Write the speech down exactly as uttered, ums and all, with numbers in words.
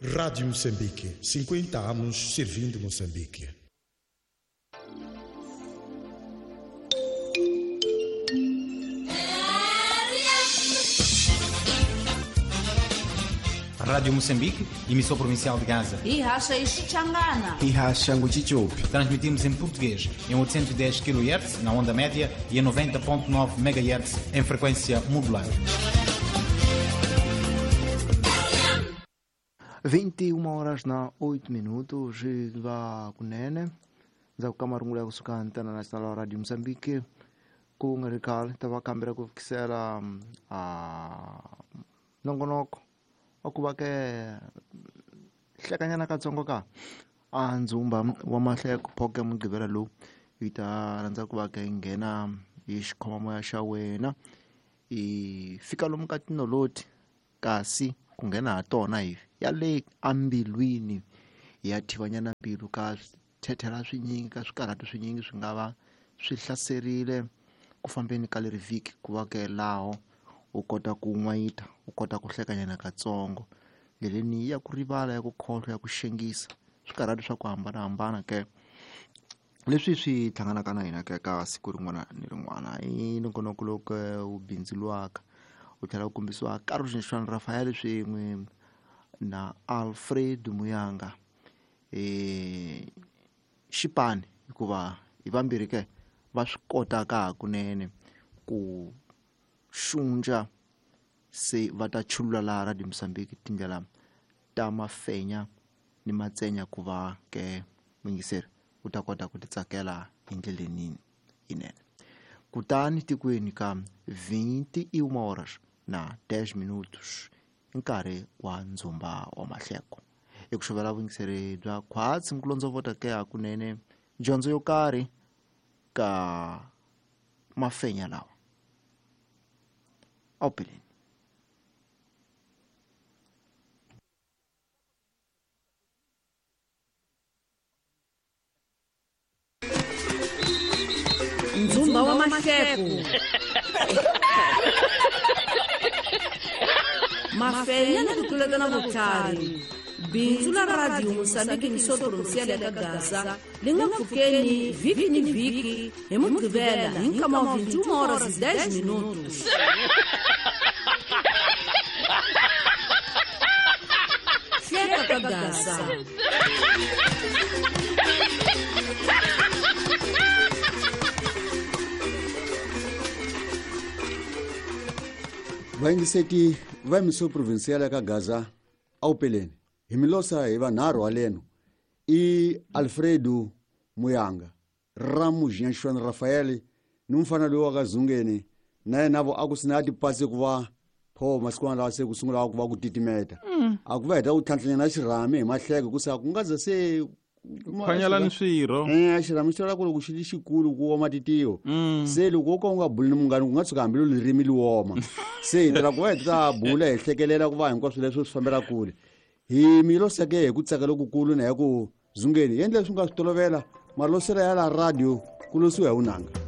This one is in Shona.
Rádio Moçambique, cinquenta anos servindo Moçambique. Rádio Moçambique, emissor provincial de Gaza. E racha Ixixangana. E racha Nguchichupi. Transmitimos em português em oitocentos e dez quilohertz na onda média e em noventa ponto nove megahertz em frequência modular. vinte e uma horas na oito minutos va kunene za kukamarungula kusuka antena national Radio Moçambique ku ngarikal tava kambira kufikisela a nongonoko okuva ke hlekanyana katsongo ka a ndzumba wa mahleko phoke mugqivela lowu yi ta rhandza ku va ke nghena hi xikhomamoya xa wena i fika lomu ka tinoloti kasi ku nghena ha tona hi ya le ambilwini ya thivanyana mbilu ka thethela swinyingi ka swikarhati swinyingi swi nga va swi hlaserile ku fambeni ka leri vhiki ku va ke laho u kota ku n'wayita u kota ku hlekanyana katsongo leleni ya ku rivala ya ku khohlwa ya ku xengisa swikarhati swa ku hambanahambana ke leswi swi hlanganaka na hina ke ka siku rin'wana ni rin'wana i nongonoko lowu wu bindziliwaka u tlhela u kombisiwa Carlos Nxuana Rafael swin'we na Alfred Muyanga e xipani hikuva hi vambirhi ke va swi kotaka hakunene ku xunja se va ta chulula laha Radio Moçambique tindlela ta mafenya ni matsenya ku va ke mungiseri u ta kota ku titsakela hi ndleleni inene kutani tikweni ka vinte e uma horas na dez minutos nkarhi wa ndzumba wa mahleko i ku xovela vuyingiseri bya khwatsi nkulondzovota ke hakunene dyondzo yo karhi ka mafenya lawa opeleni Ndzumba wa mahleko mafenya na kutuleka na vutlhari bindzu la Radio Moçambique emissora provincial ya Gaza li nga pfukeni vhiki ni vhiki hi mugqivela hi nkama wa vinte e uma horas e dez minutos. Hleka ka Gaza. vaingiseti va emissora provincial ya Gaza au peleni hi milosa hi vanharhu waleno i Alfredo Muyanga Ramujinha Nxuana Rafael ni mfana loyi wa ka Zungeni na yena vo a ku sina tipasi ku va pho masiku lawa se ku sungula ku va ku titimeta a ku va heta ku tlhantlanya na xirhami hi mahleko ku sa ku nga za se phanyalani swirho eh xirhami xi tala ku loko xi li xikulu ku woma titiyo se loko ko nga buli ni mungani ku nga tshuka hambi lo lirimi li woma se tala ku va heta bula hi hlekelela ku va hinkwaswo leswi swi fambela kule hi miloseke hi ku tsaka lokukulu na ya ku Zungeni endle swi nga swi tolovela marlosela ya la radio ku losiwa hi unanga